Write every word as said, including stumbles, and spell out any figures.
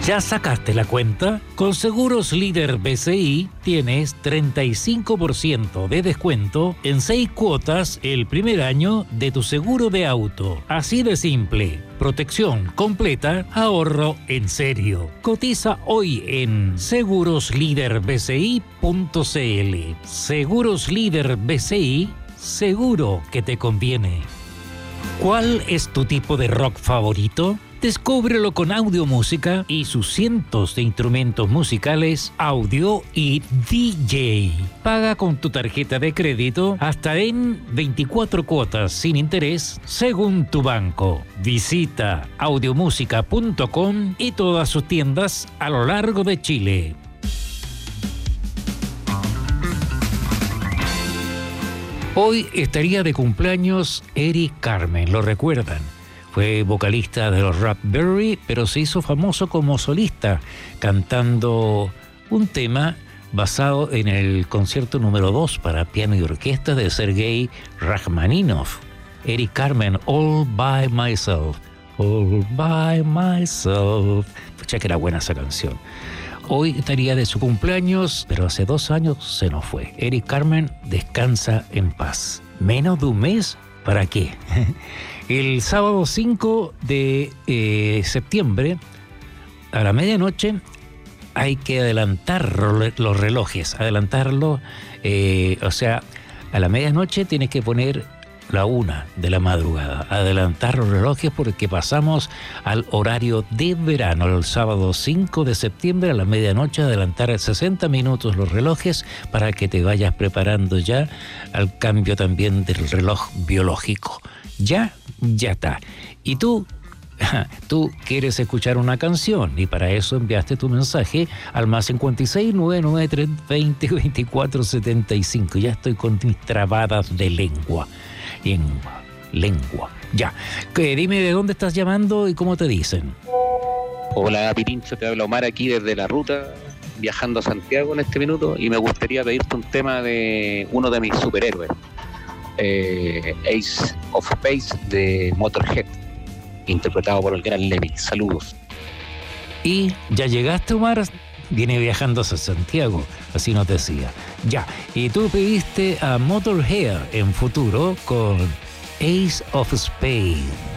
¿Ya sacaste la cuenta? Con Seguros Líder B C I tienes treinta y cinco por ciento de descuento en seis cuotas el primer año de tu seguro de auto. Así de simple. Protección completa, ahorro en serio. Cotiza hoy en seguros líder b c i punto c l. Seguros Líder B C I, seguro que te conviene. ¿Cuál es tu tipo de rock favorito? Descúbrelo con Audiomúsica y sus cientos de instrumentos musicales, audio y D J. Paga con tu tarjeta de crédito hasta en veinticuatro cuotas sin interés según tu banco. Visita audiomúsica punto com y todas sus tiendas a lo largo de Chile. Hoy estaría de cumpleaños Eric Carmen, ¿lo recuerdan? Fue vocalista de los Raspberry, pero se hizo famoso como solista, cantando un tema basado en el concierto número dos para piano y orquesta de Sergei Rachmaninoff. Eric Carmen, All By Myself, All By Myself. Pucha que era buena esa canción. Hoy estaría de su cumpleaños, pero hace dos años se nos fue. Eric Carmen, descansa en paz. ¿Menos de un mes? ¿Para qué? El sábado cinco de eh, septiembre, a la medianoche, hay que adelantar los relojes, adelantarlo, eh, o sea, a la medianoche tienes que poner la una de la madrugada, adelantar los relojes porque pasamos al horario de verano, el sábado cinco de septiembre a la medianoche, adelantar sesenta minutos los relojes para que te vayas preparando ya al cambio también del reloj biológico. Ya, ya está. Y tú, tú quieres escuchar una canción y para eso enviaste tu mensaje al más cincuenta y seis, novecientos noventa y tres, veinte, veinticuatro, setenta y cinco. Ya estoy con mis trabadas de lengua. Lengua, lengua. Ya. ¿Qué? Dime de dónde estás llamando y cómo te dicen. Hola, Pirincho, te habla Omar aquí desde la ruta, viajando a Santiago en este minuto y me gustaría pedirte un tema de uno de mis superhéroes. Eh, Ace of Base de Motorhead, interpretado por el gran Lemmy. Saludos. ¿Y ya llegaste, Omar? Viene viajando hacia Santiago, así nos decía. Ya, y tú pediste a Motorhead en futuro con Ace of Spades.